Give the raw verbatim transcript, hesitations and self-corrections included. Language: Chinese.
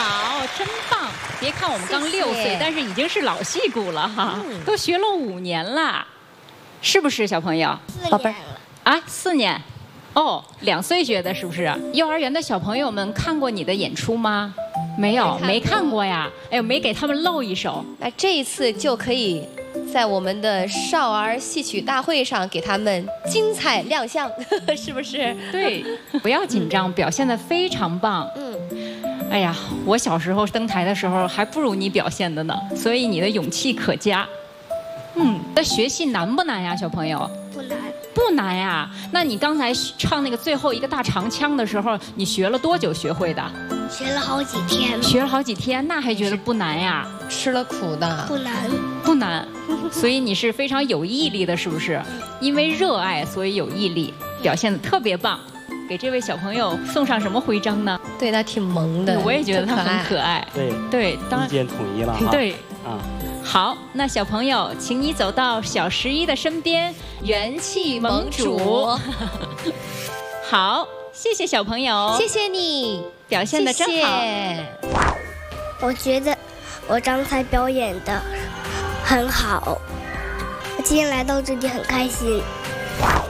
好，真棒！别看我们刚六岁， 谢谢但是已经是老戏骨了哈， 嗯、 都学了五年了，是不是小朋友？ 宝贝儿啊，四年。哦，两岁学的，是不是？幼儿园的小朋友们看过你的演出吗？没有，没看过呀。哎呦，没给他们露一手。 那这一次就可以在我们的少儿戏曲大会上给他们精彩亮相，是不是？ 对，不要紧张，表现得非常棒。 嗯。 哎呀，我小时候登台的时候还不如你表现的呢，所以你的勇气可嘉。嗯，那学戏难不难呀，小朋友？ 不难。 不难呀。那你刚才唱那个最后一个大长腔的时候，你学了多久学会的？ 学了好几天。 学了好几天，那还觉得不难呀？ 吃了苦的。 不难。 不难。所以你是非常有毅力的，是不是？因为热爱，所以有毅力，表现得特别棒。给这位小朋友送上什么徽章呢？ 对他挺萌的， 我也觉得他很可爱。 对对， 意见统一了哈。 对啊。 好，那小朋友，请你走到小十一的身边，元气盟主。好，谢谢小朋友， 谢谢你， 表现得真好。 谢谢我觉得我刚才表演的很好，我今天来到这里很开心。